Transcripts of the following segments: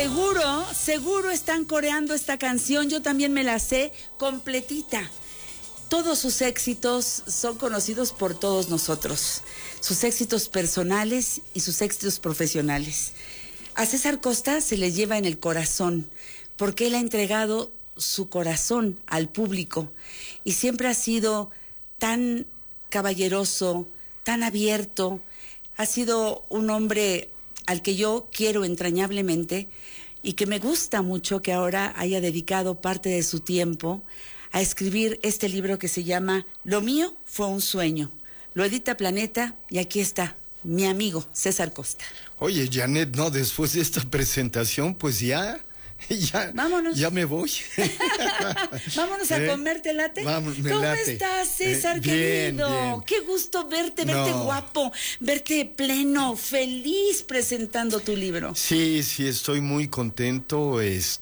seguro están coreando esta canción. Yo también me la sé completita. Todos sus éxitos son conocidos por todos nosotros. Sus éxitos personales y sus éxitos profesionales. A César Costa se le lleva en el corazón, porque él ha entregado su corazón al público y siempre ha sido tan caballeroso, tan abierto. Ha sido un hombre al que yo quiero entrañablemente y que me gusta mucho que ahora haya dedicado parte de su tiempo a escribir este libro que se llama Lo mío fue un sueño. Lo edita Planeta y aquí está mi amigo César Costa. Oye, Janet, no, después de esta presentación, pues ya vámonos. Ya me voy. Vámonos a comerte late. Vamos, ¿Cómo late. estás, César, bien, querido? bien. Qué gusto verte guapo, verte pleno, feliz presentando tu libro. Sí, estoy muy contento.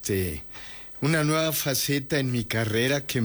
Una nueva faceta en mi carrera que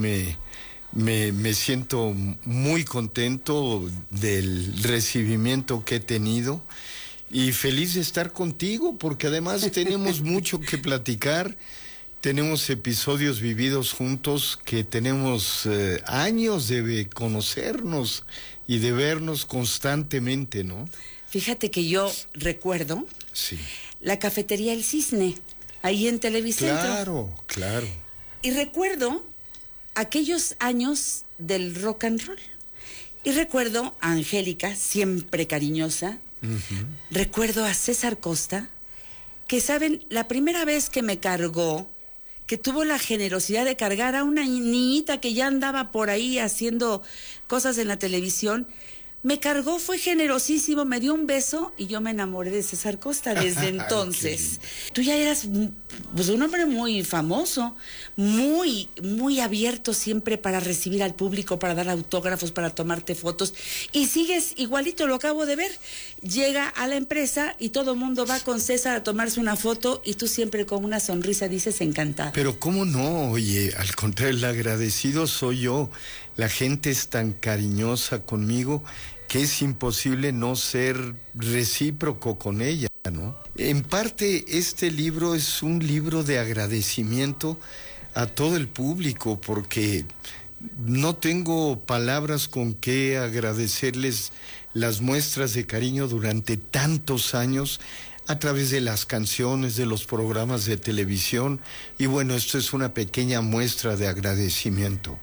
me siento muy contento del recibimiento que he tenido. Y feliz de estar contigo, porque además tenemos mucho que platicar, tenemos episodios vividos juntos, que tenemos años de conocernos y de vernos constantemente, ¿no? Fíjate que yo recuerdo la cafetería El Cisne, ahí en Televicentro. Claro. Y recuerdo aquellos años del rock and roll. Y recuerdo a Angélica, siempre cariñosa. Uh-huh. Recuerdo a César Costa, que saben, la primera vez que me cargó, que tuvo la generosidad de cargar a una niñita que ya andaba por ahí haciendo cosas en la televisión, me cargó, fue generosísimo, me dio un beso y yo me enamoré de César Costa desde entonces. Tú ya eras pues, un hombre muy famoso, muy abierto siempre para recibir al público, para dar autógrafos, para tomarte fotos. Y sigues igualito, lo acabo de ver. Llega a la empresa y todo el mundo va con César a tomarse una foto y tú siempre con una sonrisa dices encantado. Pero cómo no, oye, al contrario, el agradecido soy yo. La gente es tan cariñosa conmigo que es imposible no ser recíproco con ella, ¿no? En parte, este libro es un libro de agradecimiento a todo el público, porque no tengo palabras con qué agradecerles las muestras de cariño durante tantos años a través de las canciones, de los programas de televisión, y bueno, esto es una pequeña muestra de agradecimiento.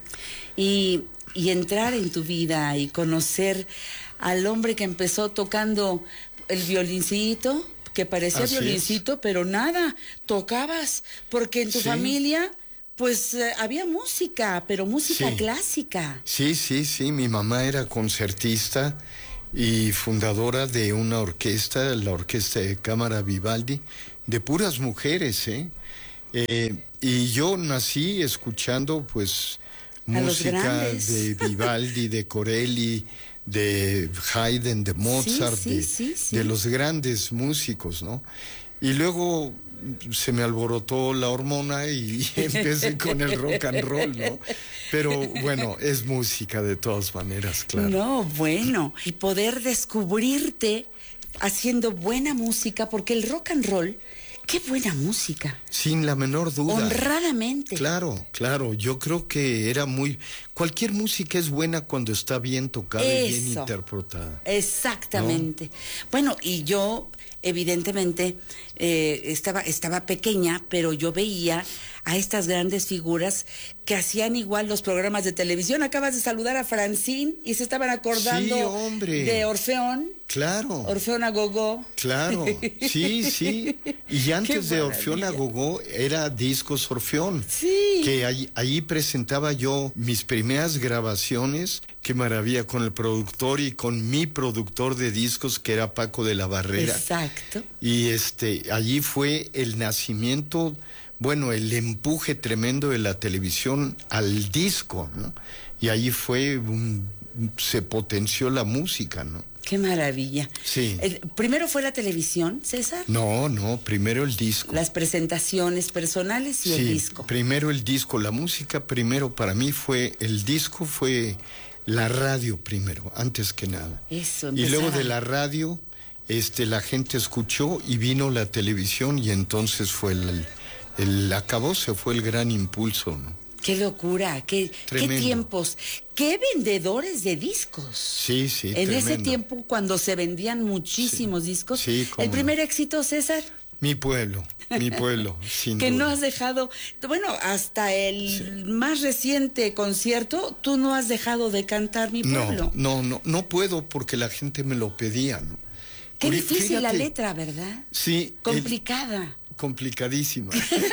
Y entrar en tu vida y conocer al hombre que empezó tocando el violincito, que parecía violincito, pero nada, tocabas, porque en tu familia pues había música, pero música clásica. Sí, mi mamá era concertista y fundadora de una orquesta, la Orquesta de Cámara Vivaldi, de puras mujeres, y yo nací escuchando pues música de Vivaldi, de Corelli, de Haydn, de Mozart, de los grandes músicos, ¿no? Y luego se me alborotó la hormona y empecé con el rock and roll, ¿no? Pero bueno, es música de todas maneras, claro. No, bueno, y poder descubrirte haciendo buena música, porque el rock and roll, qué buena música. Sin la menor duda. Honradamente. Claro. Yo creo que cualquier música es buena cuando está bien tocada y bien interpretada. Exactamente. ¿No? Bueno, y yo, evidentemente, estaba pequeña, pero yo veía a estas grandes figuras que hacían igual los programas de televisión. Acabas de saludar a Francine y se estaban acordando de Orfeón. Claro. Orfeón a Gogó. Claro, sí. Y antes de Orfeón a Gogó era Discos Orfeón. Sí. Que ahí presentaba yo mis primeras grabaciones. Qué maravilla, con el productor y con mi productor de discos, que era Paco de la Barrera. Exacto. Y allí fue el nacimiento, bueno, el empuje tremendo de la televisión al disco, ¿no? Y allí se potenció la música, ¿no? Qué maravilla. Sí. ¿Primero fue la televisión, César? No, primero el disco. Las presentaciones personales y el disco. Primero el disco, la música primero. Para mí el disco fue la radio primero, antes que nada. Eso, y luego de la radio la gente escuchó y vino la televisión y entonces fue se fue el gran impulso, ¿no? Qué locura, qué tiempos, qué vendedores de discos. Sí, sí, en tremendo. ese tiempo cuando se vendían muchísimos discos. Sí, el primer éxito, César. Mi pueblo, sin que duda. No has dejado, bueno, hasta el más reciente concierto, tú no has dejado de cantar Mi pueblo. No puedo porque la gente me lo pedía, ¿no? Qué difícil la letra, ¿verdad? Sí. Complicada. Complicadísima.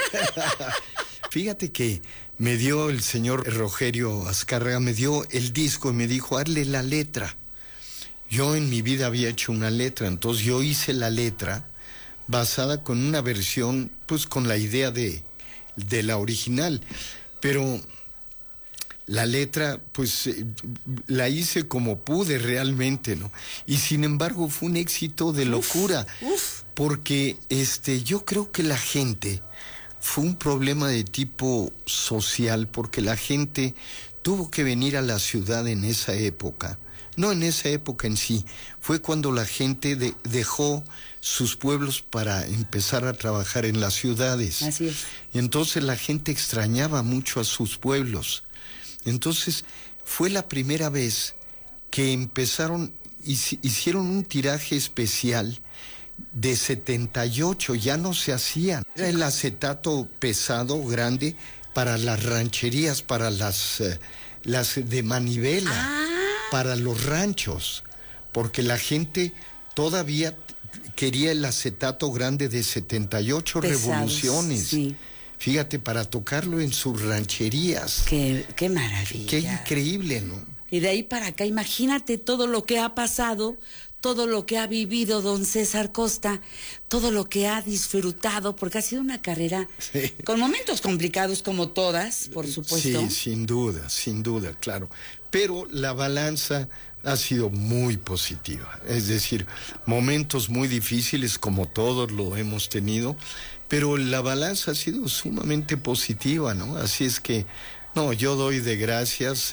Fíjate que me dio el señor Rogerio Azcárraga, me dio el disco y me dijo, hazle la letra. Yo en mi vida había hecho una letra, entonces yo hice la letra basada con una versión, pues con la idea de la original. Pero la letra, pues la hice como pude realmente, ¿no? Y sin embargo fue un éxito de locura. Porque yo creo que la gente fue un problema de tipo social, porque la gente tuvo que venir a la ciudad en esa época. No en esa época en sí, fue cuando la gente dejó sus pueblos para empezar a trabajar en las ciudades. Así es. Y entonces la gente extrañaba mucho a sus pueblos. Entonces fue la primera vez que hicieron un tiraje especial de 78, ya no se hacían. Era el acetato pesado, grande, para las rancherías, para las de manivela, para los ranchos, porque la gente todavía quería el acetato grande de 78 pesados, revoluciones. Sí. Fíjate, para tocarlo en sus rancherías. Qué maravilla. Qué increíble, ¿no? Y de ahí para acá, imagínate todo lo que ha pasado, todo lo que ha vivido don César Costa, todo lo que ha disfrutado, porque ha sido una carrera con momentos complicados como todas, por supuesto. Sí, sin duda, claro. Pero la balanza ha sido muy positiva. Es decir, momentos muy difíciles como todos lo hemos tenido, pero la balanza ha sido sumamente positiva, ¿no? Así es que, yo doy de gracias,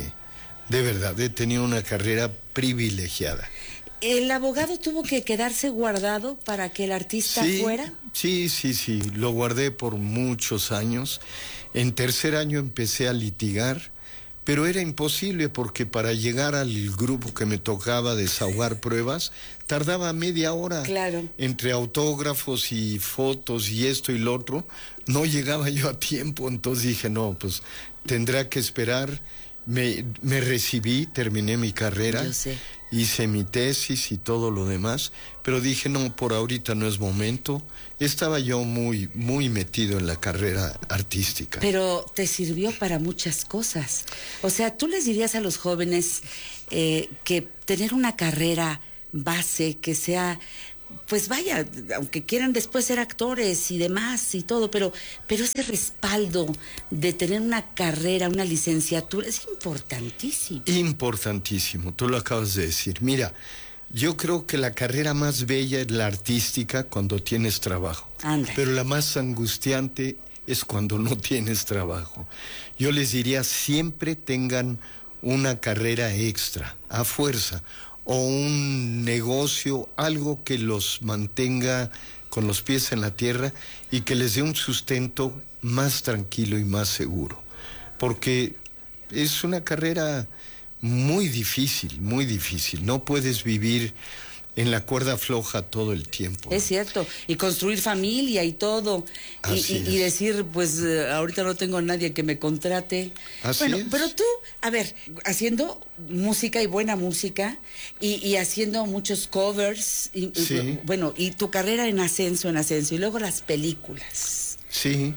de verdad, he tenido una carrera privilegiada. ¿El abogado tuvo que quedarse guardado para que el artista fuera? Sí, lo guardé por muchos años. En tercer año empecé a litigar, pero era imposible porque para llegar al grupo que me tocaba desahogar pruebas, tardaba media hora. Claro. Entre autógrafos y fotos y esto y lo otro, no llegaba yo a tiempo, entonces dije, no, pues tendrá que esperar. Me recibí, terminé mi carrera. Yo sé. Hice mi tesis y todo lo demás, pero dije, no, por ahorita no es momento. Estaba yo muy, muy metido en la carrera artística. Pero te sirvió para muchas cosas. O sea, tú les dirías a los jóvenes que tener una carrera base, que sea, pues vaya, aunque quieran después ser actores y demás y todo, pero ese respaldo de tener una carrera, una licenciatura, es importantísimo. Importantísimo, tú lo acabas de decir. Mira, yo creo que la carrera más bella es la artística cuando tienes trabajo. Anda. Pero la más angustiante es cuando no tienes trabajo. Yo les diría, siempre tengan una carrera extra, a fuerza, o un negocio, algo que los mantenga con los pies en la tierra y que les dé un sustento más tranquilo y más seguro. Porque es una carrera muy difícil, muy difícil. No puedes vivir en la cuerda floja todo el tiempo. Es cierto, y construir familia y todo, y decir, pues ahorita no tengo a nadie que me contrate. Así es. Pero tú, a ver, haciendo música y buena música, y haciendo muchos covers, y tu carrera en ascenso, y luego las películas. Sí.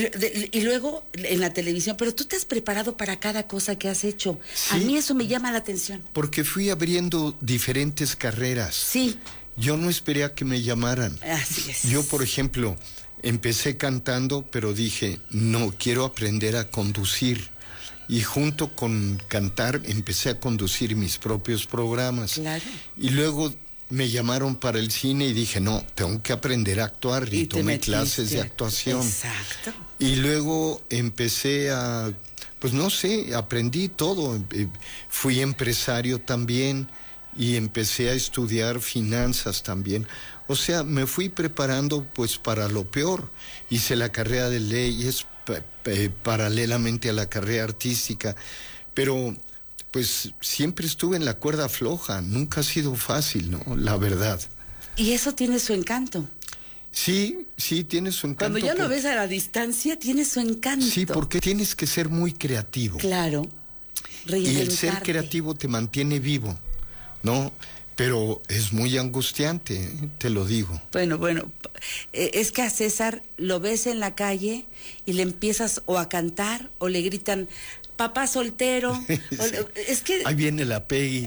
Y luego en la televisión, pero tú te has preparado para cada cosa que has hecho. Sí. A mí eso me llama la atención. Porque fui abriendo diferentes carreras. Sí. Yo no esperé a que me llamaran. Así es. Yo, por ejemplo, empecé cantando, pero dije, no, quiero aprender a conducir. Y junto con cantar, empecé a conducir mis propios programas. Claro. Y luego me llamaron para el cine y dije, no, tengo que aprender a actuar, y tomé clases de actuación. Exacto. Y luego empecé aprendí todo. Fui empresario también, y empecé a estudiar finanzas también. O sea, me fui preparando pues para lo peor. Hice la carrera de leyes paralelamente a la carrera artística, pero pues siempre estuve en la cuerda floja, nunca ha sido fácil, ¿no? La verdad. Y eso tiene su encanto. Sí, tiene su encanto. Cuando ya lo ves a la distancia, tiene su encanto. Sí, porque tienes que ser muy creativo. Claro. Y el ser creativo te mantiene vivo, ¿no? Pero es muy angustiante, te lo digo. Bueno, es que a César lo ves en la calle y le empiezas o a cantar o le gritan, papá soltero. Sí. Es que ahí viene la Peggy.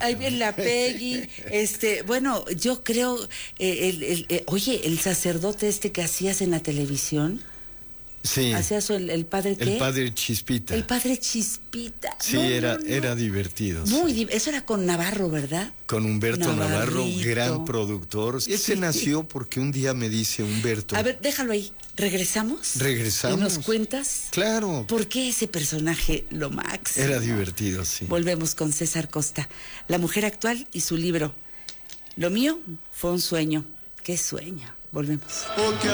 Bueno, yo creo, oye, el sacerdote que hacías en la televisión. Sí. ¿Hacías el padre qué? El padre Chispita. El padre Chispita. Sí, era divertido. Eso era con Navarro, ¿verdad? Con Humberto Navarro, gran productor. Ese nació porque un día me dice Humberto. A ver, déjalo ahí. ¿Regresamos? ¿Regresamos? ¿Y nos cuentas? Claro. ¿Por qué ese personaje lo máximo? Era divertido, sí. Volvemos con César Costa, la mujer actual y su libro. Lo mío fue un sueño. ¿Qué sueño? Volvemos. Porque